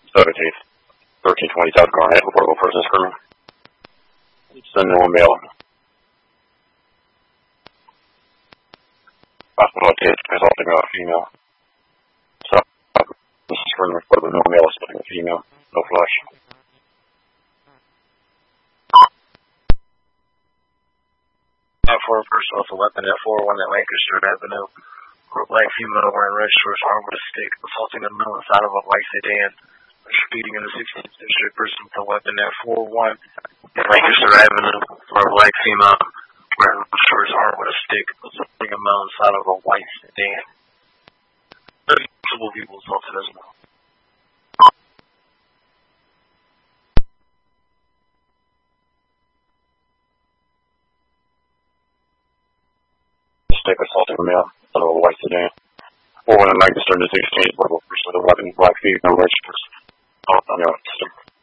17th, 1320 South Garnet, reportable person screaming. Send no mail. Hospital case assaulting a female. So, this is screaming reportable no male assaulting a female. No flush. F4 person with a weapon at 401 at Lancaster Avenue. Black female wearing red shorts armed with a stick, assaulting a male inside of a white sedan. Speeding in the 16th district, person with a weapon at 401 at Lancaster Avenue for a black female wearing red shorts armed with a stick, assaulting a male inside of a white sedan. Multiple people assaulted as well. Stick assaulting a male inside of a white sedan. 401 at Lancaster in the 16th, reportable person with a weapon, black female, red shorts. Oh, no,